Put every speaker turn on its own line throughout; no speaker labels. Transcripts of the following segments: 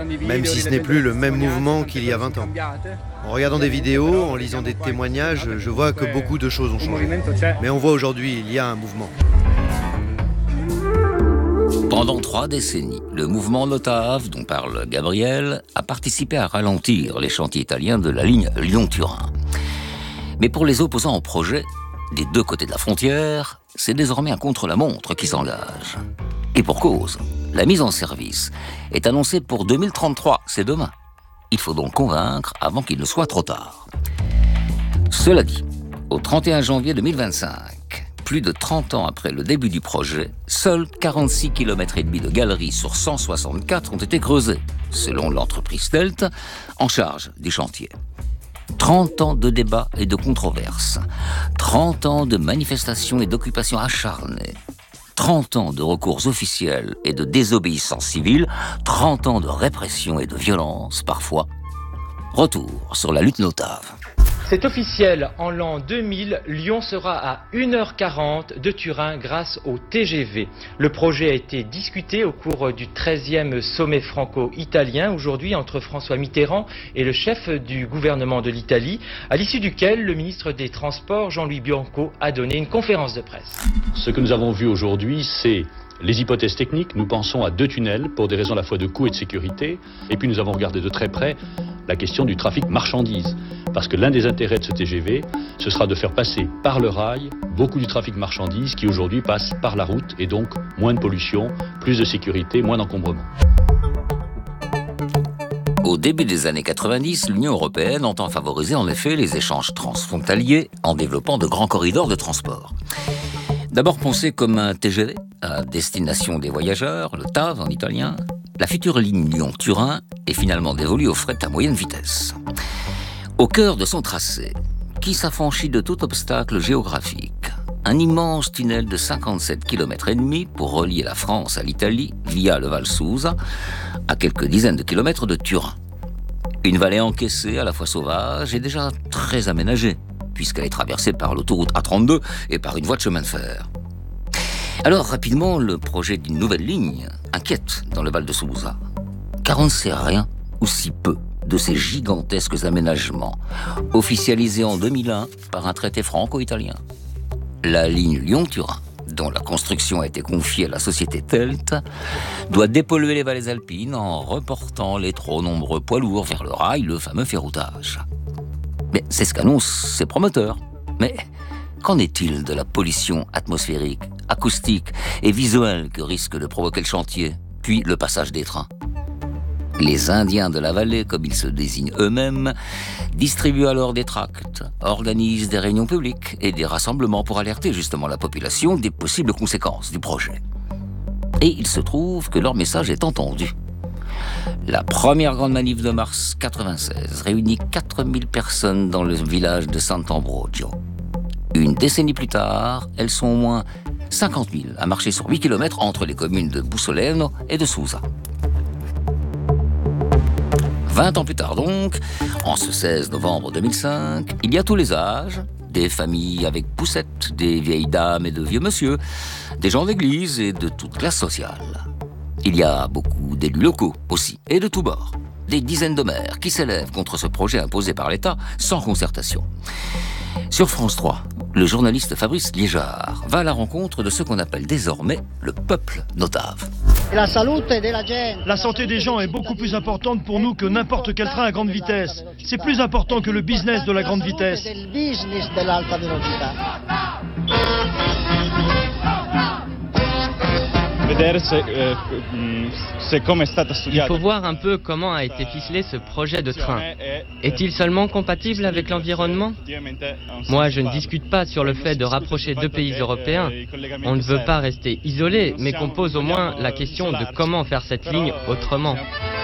même si ce n'est plus le même mouvement qu'il y a 20 ans. En regardant des vidéos, en lisant des témoignages, je vois que beaucoup de choses ont changé. Mais on voit aujourd'hui, il y a un mouvement.
Pendant 3 décennies, le mouvement Notave, dont parle Gabriel, a participé à ralentir les chantiers italiens de la ligne Lyon-Turin. Mais pour les opposants au projet, des 2 côtés de la frontière, c'est désormais un contre-la-montre qui s'engage. Et pour cause, la mise en service est annoncée pour 2033, c'est demain. Il faut donc convaincre avant qu'il ne soit trop tard. Cela dit, au 31 janvier 2025, plus de 30 ans après le début du projet, seuls 46 km et demi de galeries sur 164 ont été creusés, selon l'entreprise Telt, en charge du chantier. 30 ans de débats et de controverses, 30 ans de manifestations et d'occupations acharnées, 30 ans de recours officiels et de désobéissance civile, 30 ans de répression et de violence, parfois. Retour sur la lutte Notave.
C'est officiel, en l'an 2000, Lyon sera à 1h40 de Turin grâce au TGV. Le projet a été discuté au cours du 13e sommet franco-italien, aujourd'hui entre François Mitterrand et le chef du gouvernement de l'Italie, à l'issue duquel le ministre des Transports, Jean-Louis Bianco, a donné une conférence de presse.
Ce que nous avons vu aujourd'hui, c'est les hypothèses techniques. Nous pensons à 2 tunnels pour des raisons à la fois de coût et de sécurité. Et puis nous avons regardé de très près la question du trafic marchandises. Parce que l'un des intérêts de ce TGV, ce sera de faire passer par le rail beaucoup du trafic marchandises qui aujourd'hui passe par la route et donc moins de pollution, plus de sécurité, moins d'encombrement.
Au début des années 90, l'Union européenne entend favoriser en effet les échanges transfrontaliers en développant de grands corridors de transport. D'abord pensé comme un TGV à destination des voyageurs, le TAV en italien, la future ligne Lyon-Turin est finalement dévolue au fret à moyenne vitesse. Au cœur de son tracé, qui s'affranchit de tout obstacle géographique, un immense tunnel de 57 km et demi pour relier la France à l'Italie via le Val Susa, à quelques dizaines de kilomètres de Turin. Une vallée encaissée, à la fois sauvage et déjà très aménagée, puisqu'elle est traversée par l'autoroute A32 et par une voie de chemin de fer. Alors, rapidement, le projet d'une nouvelle ligne inquiète dans le Val de Susa, car on ne sait rien, ou si peu, de ces gigantesques aménagements, officialisés en 2001 par un traité franco-italien. La ligne Lyon-Turin, dont la construction a été confiée à la société Telt, doit dépolluer les vallées alpines en reportant les trop nombreux poids lourds vers le rail, le fameux ferroutage. Mais c'est ce qu'annoncent ces promoteurs. Mais qu'en est-il de la pollution atmosphérique, acoustique et visuelle que risque de provoquer le chantier, puis le passage des trains ? Les Indiens de la vallée, comme ils se désignent eux-mêmes, distribuent alors des tracts, organisent des réunions publiques et des rassemblements pour alerter justement la population des possibles conséquences du projet. Et il se trouve que leur message est entendu. La première grande manif de mars 96 réunit 4000 personnes dans le village de Sant'Ambrogio. Une décennie plus tard, elles sont au moins 50 000 à marcher sur 8 km entre les communes de Bussoleno et de Susa. 20 ans plus tard donc, en ce 16 novembre 2005, il y a tous les âges, des familles avec poussettes, des vieilles dames et de vieux monsieur, des gens d'église et de toute classe sociale. Il y a beaucoup d'élus locaux aussi, et de tous bords. Des dizaines de maires qui s'élèvent contre ce projet imposé par l'État sans concertation. Sur France 3, le journaliste Fabrice Liégeard va à la rencontre de ce qu'on appelle désormais le peuple Notave.
La
santé des gens est beaucoup plus importante pour nous que n'importe quel train à grande vitesse. C'est plus important que le business de la grande vitesse.
Il faut voir un peu comment a été ficelé ce projet de train. Est-il seulement compatible avec l'environnement ? Moi, je ne discute pas sur le fait de rapprocher 2 pays européens. On ne veut pas rester isolés, mais qu'on pose au moins la question de comment faire cette ligne autrement.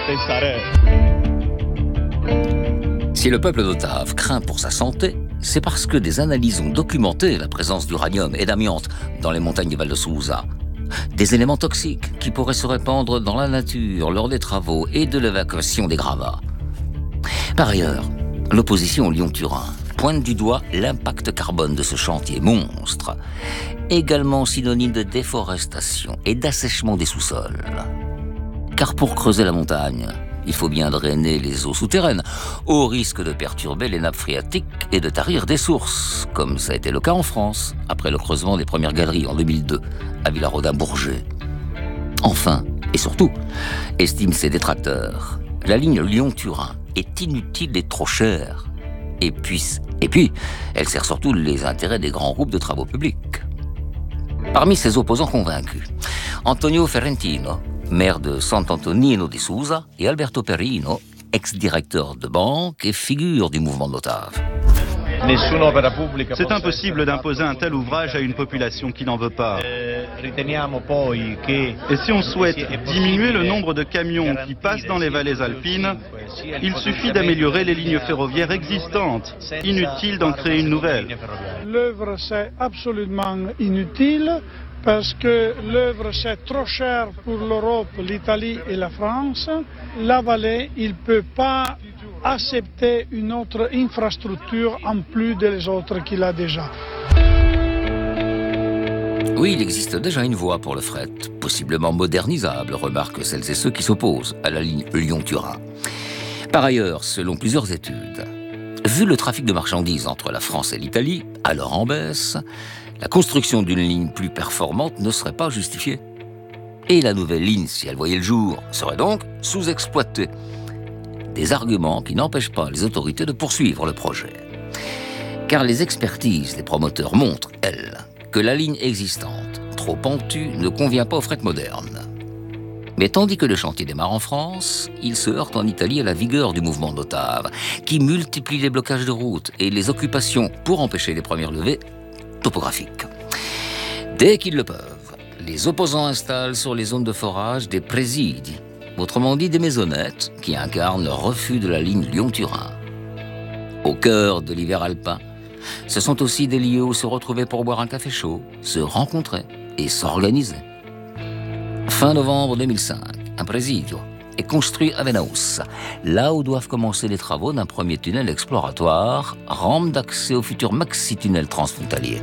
Si le peuple Notave craint pour sa santé, c'est parce que des analyses ont documenté la présence d'uranium et d'amiante dans les montagnes du Val de Susa. Des éléments toxiques qui pourraient se répandre dans la nature lors des travaux et de l'évacuation des gravats. Par ailleurs, l'opposition Lyon-Turin pointe du doigt l'impact carbone de ce chantier monstre, également synonyme de déforestation et d'assèchement des sous-sols. Car pour creuser la montagne, il faut bien drainer les eaux souterraines, au risque de perturber les nappes phréatiques et de tarir des sources, comme ça a été le cas en France, après le creusement des premières galeries en 2002, à Villarodin-Bourget. Enfin, et surtout, estiment ses détracteurs, la ligne Lyon-Turin est inutile et trop chère. Et puis, elle sert surtout les intérêts des grands groupes de travaux publics. Parmi ses opposants convaincus, Antonio Ferrentino, maire de Sant'Antonino di Susa, et Alberto Perino, ex-directeur de banque et figure du mouvement Notave.
C'est impossible d'imposer un tel ouvrage à une population qui n'en veut pas. Et si on souhaite diminuer le nombre de camions qui passent dans les vallées alpines, il suffit d'améliorer les lignes ferroviaires existantes. Inutile d'en créer une nouvelle.
L'œuvre, c'est absolument inutile parce que l'œuvre, c'est trop cher pour l'Europe, l'Italie et la France. La vallée, il ne peut pas accepter une autre infrastructure en plus des autres qu'il a déjà.
Oui, il existe déjà une voie pour le fret, possiblement modernisable, remarquent celles et ceux qui s'opposent à la ligne Lyon-Turin. Par ailleurs, selon plusieurs études, vu le trafic de marchandises entre la France et l'Italie, alors en baisse, la construction d'une ligne plus performante ne serait pas justifiée. Et la nouvelle ligne, si elle voyait le jour, serait donc sous-exploitée. Des arguments qui n'empêchent pas les autorités de poursuivre le projet. Car les expertises des promoteurs montrent, elles, que la ligne existante, trop pentue, ne convient pas au fret moderne. Mais tandis que le chantier démarre en France, il se heurte en Italie à la vigueur du mouvement Notave, qui multiplie les blocages de routes et les occupations pour empêcher les premières levées topographiques. Dès qu'ils le peuvent, les opposants installent sur les zones de forage des présidi, autrement dit des maisonnettes qui incarnent le refus de la ligne Lyon-Turin. Au cœur de l'hiver alpin, ce sont aussi des lieux où se retrouver pour boire un café chaud, se rencontrer et s'organiser. Fin novembre 2005, un presidio est construit à Venaus, là où doivent commencer les travaux d'un premier tunnel exploratoire, rampe d'accès au futur maxi-tunnel transfrontalier.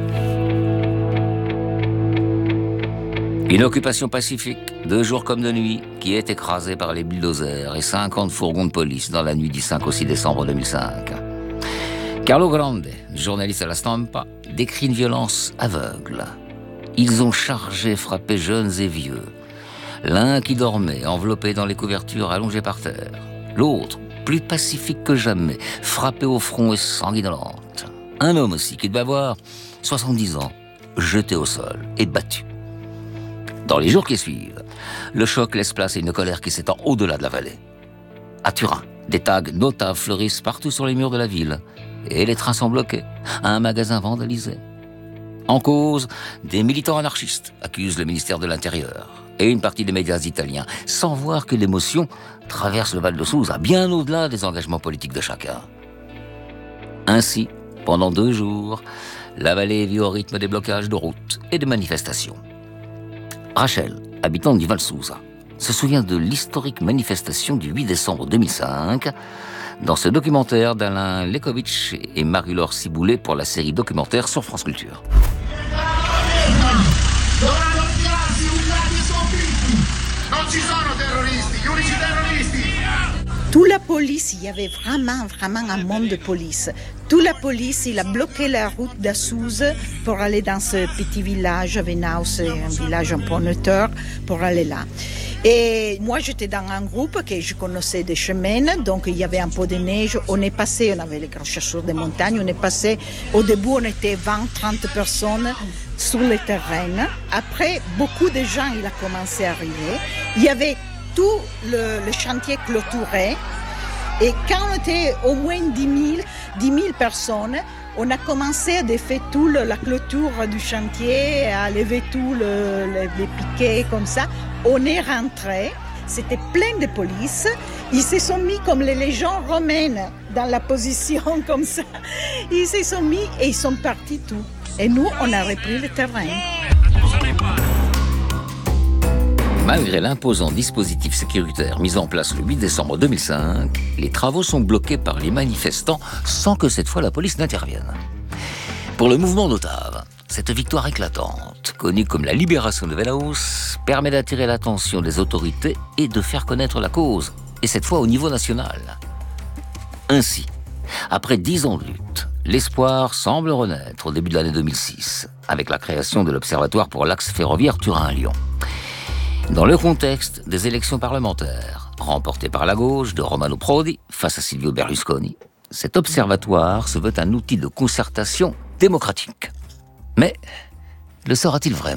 Une occupation pacifique, de jour comme de nuit, qui est écrasée par les bulldozers et 50 fourgons de police dans la nuit du 5 au 6 décembre 2005. Carlo Grande, journaliste à la Stampa, décrit une violence aveugle. Ils ont chargé, frappé jeunes et vieux. L'un qui dormait, enveloppé dans les couvertures, allongé par terre. L'autre, plus pacifique que jamais, frappé au front et sanguinolente. Un homme aussi, qui devait avoir 70 ans, jeté au sol et battu. Dans les jours qui suivent, le choc laisse place à une colère qui s'étend au-delà de la vallée. À Turin, des tags Notave fleurissent partout sur les murs de la ville. Et les trains sont bloqués. Un magasin vandalisé. En cause, des militants anarchistes accusent le ministère de l'Intérieur et une partie des médias italiens, sans voir que l'émotion traverse le Val de Susa, bien au-delà des engagements politiques de chacun. Ainsi, pendant 2 jours, la vallée vit au rythme des blocages de routes et de manifestations. Rachel, habitante du Val Susa, se souvient de l'historique manifestation du 8 décembre 2005 dans ce documentaire d'Alain Lekovitch et Marie-Laure Ciboulet pour la série documentaire sur France Culture.
Toute la police, il y avait vraiment un monde de police. Toute la police, il a bloqué la route d'Assouze pour aller dans ce petit village, Venaus, un village un peu neutre, pour aller là. Et moi, j'étais dans un groupe que je connaissais des chemins, donc il y avait un peu de neige. On est passé, on avait les grands chasseurs de montagne, on est passé, au début, on était 20-30 personnes sur le terrain. Après, beaucoup de gens, il a commencé à arriver. Il y avait tout le chantier clôturé. Et quand on était au moins 10 000 personnes, on a commencé à défaire toute la clôture du chantier, à lever tous les piquets comme ça. On est rentré, c'était plein de police. Ils se sont mis comme les légions romaines dans la position comme ça. Ils se sont mis et ils sont partis tout. Et nous, on a repris le terrain.
Malgré l'imposant dispositif sécuritaire mis en place le 8 décembre 2005, les travaux sont bloqués par les manifestants sans que cette fois la police n'intervienne. Pour le mouvement Notave, cette victoire éclatante, connue comme la libération de Venaus, permet d'attirer l'attention des autorités et de faire connaître la cause et cette fois au niveau national. Ainsi, après 10 ans de lutte, l'espoir semble renaître au début de l'année 2006, avec la création de l'Observatoire pour l'axe ferroviaire Turin-Lyon. Dans le contexte des élections parlementaires, remportées par la gauche de Romano Prodi face à Silvio Berlusconi, cet observatoire se veut un outil de concertation démocratique. Mais le sera-t-il vraiment ?